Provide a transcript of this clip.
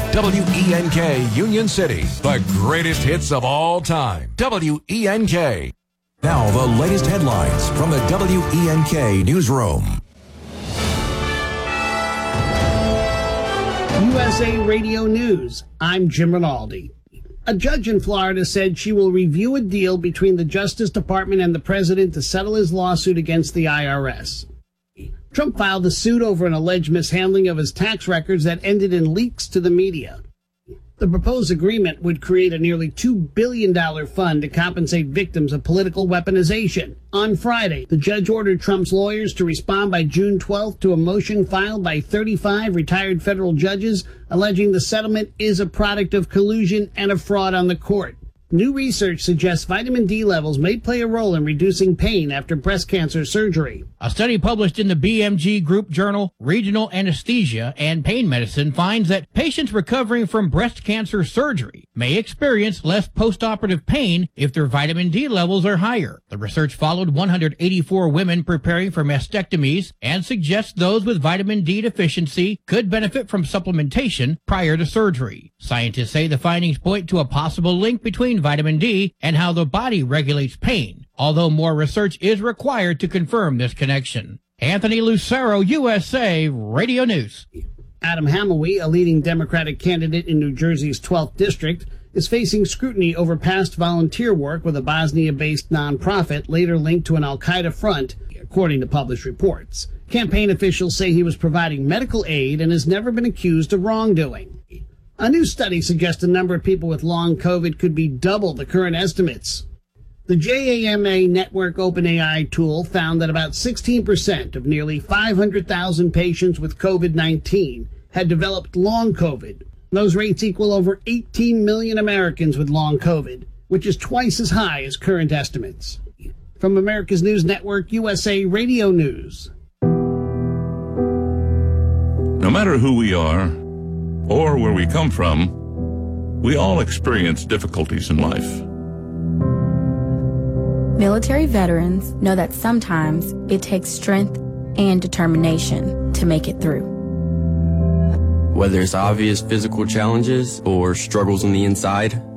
WENK Union City, the greatest hits of all time. WENK. Now the latest headlines from the WENK newsroom. USA Radio News. I'm Jim Rinaldi. A judge in Florida said she will review a deal between the Justice Department and the president to settle his lawsuit against the IRS. Trump filed a suit over an alleged mishandling of his tax records that ended in leaks to the media. The proposed agreement would create a nearly $2 billion fund to compensate victims of political weaponization. On Friday, the judge ordered Trump's lawyers to respond by June 12th to a motion filed by 35 retired federal judges alleging the settlement is a product of collusion and a fraud on the court. New research suggests vitamin D levels may play a role in reducing pain after breast cancer surgery. A study published in the BMG Group journal Regional Anesthesia and Pain Medicine finds that patients recovering from breast cancer surgery may experience less postoperative pain if their vitamin D levels are higher. The research followed 184 women preparing for mastectomies and suggests those with vitamin D deficiency could benefit from supplementation prior to surgery. Scientists say the findings point to a possible link between vitamin D and how the body regulates pain, although more research is required to confirm this connection. Anthony Lucero, USA Radio News. Adam Hamilwy, a leading Democratic candidate in New Jersey's 12th district, is facing scrutiny over past volunteer work with a Bosnia-based nonprofit later linked to an al-Qaeda front, according to published reports. Campaign officials say he was providing medical aid and has never been accused of wrongdoing. A new study suggests the number of people with long COVID could be double the current estimates. The JAMA Network OpenAI tool found that about 16% of nearly 500,000 patients with COVID-19 had developed long COVID. Those rates equal over 18 million Americans with long COVID, which is twice as high as current estimates. From America's News Network, USA Radio News. No matter who we are or where we come from, we all experience difficulties in life. Military veterans know that sometimes it takes strength and determination to make it through. Whether it's obvious physical challenges or struggles on the inside,